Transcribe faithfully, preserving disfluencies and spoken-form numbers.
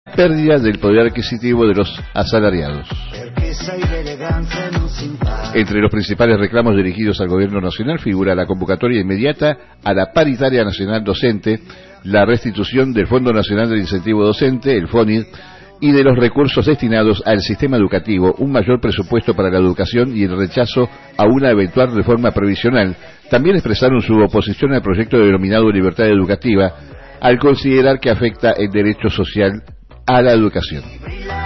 pérdida del poder adquisitivo de los asalariados. Entre los principales reclamos dirigidos al gobierno nacional figura la convocatoria inmediata a la paritaria nacional docente, la restitución del Fondo Nacional del Incentivo Docente, el FONID, y de los recursos destinados al sistema educativo, un mayor presupuesto para la educación y el rechazo a una eventual reforma previsional. También expresaron su oposición al proyecto denominado Libertad Educativa, al considerar que afecta el derecho social a la educación.